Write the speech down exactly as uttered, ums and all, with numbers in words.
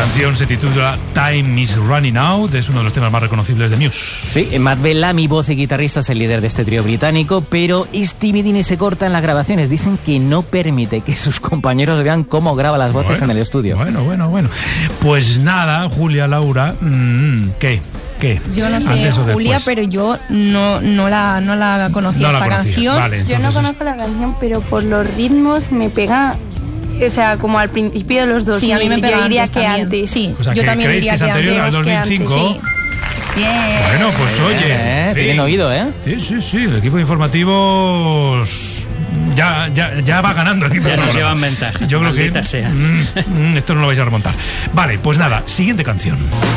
canción se titula Time is Running Out, es uno de los temas más reconocibles de Muse. Sí, Matt Bellamy, voz y guitarrista, es el líder de este trío británico, pero es timidín y se corta en las grabaciones. Dicen que no permite que sus compañeros vean cómo graba las voces bueno, en el estudio. Bueno, bueno, bueno. Pues nada, Julia, Laura, mmm, ¿qué? ¿Qué? Yo no sé, Julia, pero yo no, no, la, no la conocía no esta la canción. Vale, yo no conozco la canción, pero por los ritmos me pega... O sea, como al principio de los dos. Sí, a mí me pega yo diría antes que también. antes. Sí, o sea, yo que también diría que, que es anterior antes. al dos mil cinco. Sí. Bien. Bueno, pues oye. Eh, sí. Tienen oído, ¿eh? Sí, sí, sí. El equipo de informativos ya, ya, ya va ganando. El equipo ya de nos llevan ventaja. Yo creo que sea. Mm, mm, esto no lo vais a remontar. Vale, pues nada, siguiente canción.